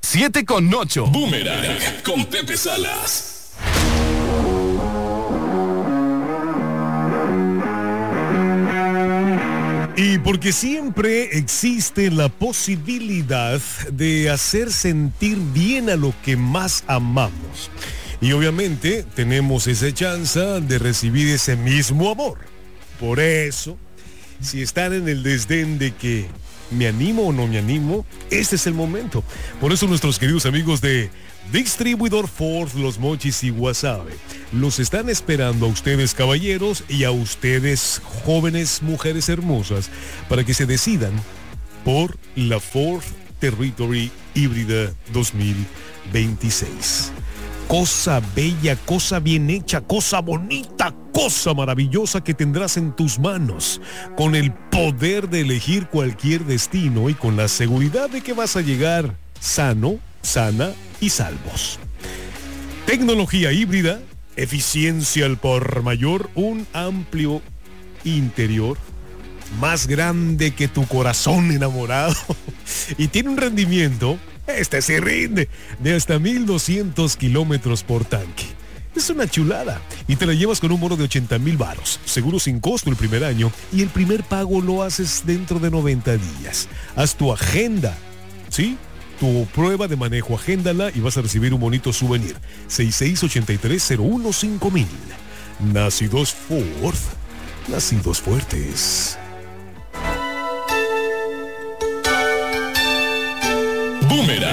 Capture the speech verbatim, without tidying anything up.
siete con ocho. Boomerang con Pepe Salas. Y porque siempre existe la posibilidad de hacer sentir bien a lo que más amamos. Y obviamente tenemos esa chance de recibir ese mismo amor. Por eso, si están en el desdén de que me animo o no me animo, este es el momento. Por eso nuestros queridos amigos de Distribuidor Ford, Los Mochis y Guasave los están esperando a ustedes, caballeros, y a ustedes, jóvenes mujeres hermosas, para que se decidan por la Ford Territory híbrida dos mil veintiséis. Cosa bella, cosa bien hecha, cosa bonita, cosa maravillosa que tendrás en tus manos, con el poder de elegir cualquier destino y con la seguridad de que vas a llegar sano, sana y salvos. Tecnología híbrida, eficiencia al por mayor, un amplio interior, más grande que tu corazón enamorado, y tiene un rendimiento, este sí rinde, de hasta mil doscientos kilómetros por tanque. Es una chulada. Y te la llevas con un bono de ochenta mil varos, seguro sin costo el primer año, y el primer pago lo haces dentro de noventa días. Haz tu agenda, ¿sí? Tu prueba de manejo, agéndala y vas a recibir un bonito souvenir. seis seis ocho tres cero uno cinco mil. Nacidos Ford, nacidos fuertes. Boomerang